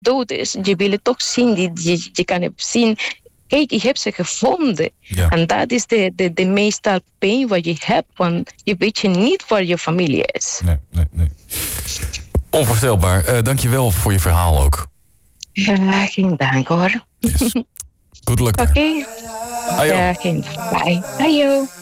dood is, je wil het toch zien. Je kan het zien. Kijk, ik heb ze gevonden. Ja. En dat is de meeste pijn wat je hebt. Want je weet niet waar je familie is. Nee. Onvoorstelbaar. Dank je wel voor je verhaal ook. Ja, geen dank hoor. Yes. Good luck. Oké. Ajo. Ja, geen dank. Bye. Ajo.